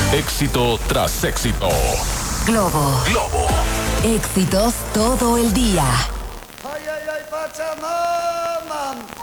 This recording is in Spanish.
Éxito tras éxito. Globo. Éxitos todo el día. Ay, ay, ay, Pachamama.